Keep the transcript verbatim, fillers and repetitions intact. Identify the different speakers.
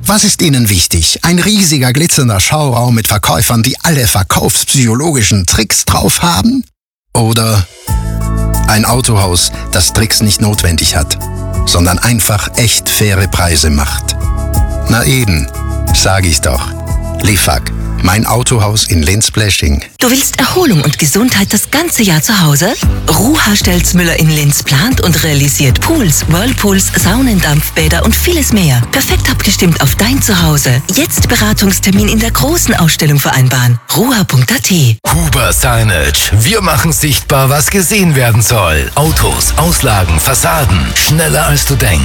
Speaker 1: Was ist Ihnen wichtig? Ein riesiger glitzernder Schauraum mit Verkäufern, die alle verkaufspsychologischen Tricks drauf haben? Oder ein Autohaus, das Tricks nicht notwendig hat, sondern einfach echt faire Preise macht? Na eben, sag ich doch. Lifag, mein Autohaus in Linz-Blesching.
Speaker 2: Du willst Erholung und Gesundheit das ganze Jahr zu Hause? Ruha Stelzmüller in Linz plant und realisiert Pools, Whirlpools, Saunen, Dampfbäder und vieles mehr. Perfekt abgestimmt auf dein Zuhause. Jetzt Beratungstermin in der großen Ausstellung vereinbaren. ruha punkt a t.
Speaker 3: Huber Signage. Wir machen sichtbar, was gesehen werden soll. Autos, Auslagen, Fassaden. Schneller als du denkst.